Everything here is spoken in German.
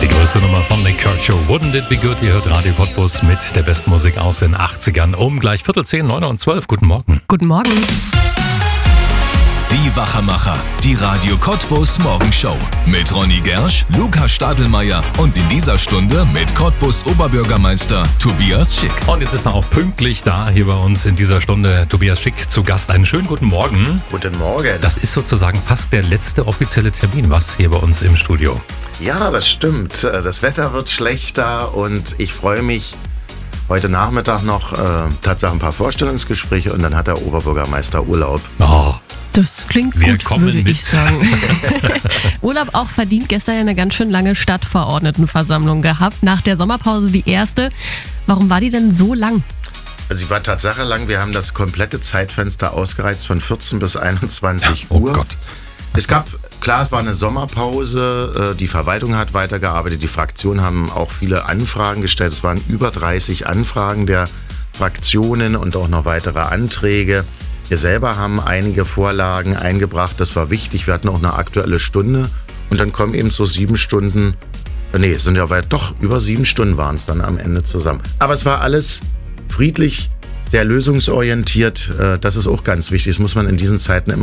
Die größte Nummer von Nick Kershaw, Wouldn't It Be Good? Ihr hört Radio Cottbus mit der besten Musik aus den 80ern. Um gleich 9:15, 9 und 12. Guten Morgen. Guten Morgen. Die Wachermacher, die Radio Cottbus Morgenshow. Mit Ronny Gersch, Lukas Stadelmeier und in dieser Stunde mit Cottbus Oberbürgermeister Tobias Schick. Und jetzt ist er auch pünktlich da hier bei uns in dieser Stunde. Tobias Schick zu Gast. Einen schönen guten Morgen. Guten Morgen. Das ist sozusagen fast der letzte offizielle Termin, was hier bei uns im Studio. Ja, das stimmt. Das Wetter wird schlechter und ich freue mich. Heute Nachmittag noch Tatsache ein paar Vorstellungsgespräche und dann hat der Oberbürgermeister Urlaub. Oh. Das klingt Wir gut, kommen würde mit. ich sagen. Urlaub auch verdient. Gestern ja eine ganz schön lange Stadtverordnetenversammlung gehabt. Nach der Sommerpause die erste. Warum war die denn so lang? Also sie war Tatsache lang. Wir haben das komplette Zeitfenster ausgereizt von 14 bis 21 Uhr. Oh Gott. Es gab, klar, es war eine Sommerpause. Die Verwaltung hat weitergearbeitet. Die Fraktionen haben auch viele Anfragen gestellt. Es waren über 30 Anfragen der Fraktionen und auch noch weitere Anträge. Wir selber haben einige Vorlagen eingebracht, das war wichtig, wir hatten auch eine aktuelle Stunde und dann kommen eben so 7 Stunden, sind ja doch über 7 Stunden waren es dann am Ende zusammen. Aber es war alles friedlich, sehr lösungsorientiert, das ist auch ganz wichtig, das muss man in diesen Zeiten immer